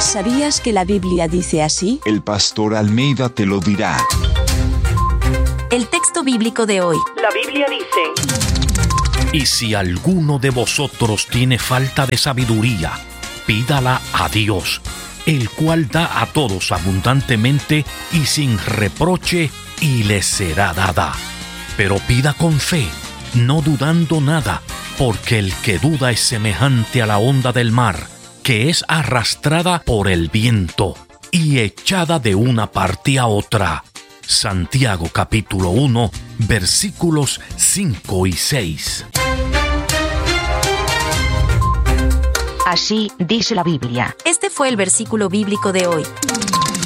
¿Sabías que la Biblia dice así? El pastor Almeida te lo dirá. El texto bíblico de hoy. La Biblia dice: Y si alguno de vosotros tiene falta de sabiduría, pídala a Dios, el cual da a todos abundantemente y sin reproche, y le será dada. Pero pida con fe, no dudando nada, porque el que duda es semejante a la onda del mar, que es arrastrada por el viento y echada de una parte a otra. Santiago capítulo 1, versículos 5 y 6. Así dice la Biblia. Este fue el versículo bíblico de hoy.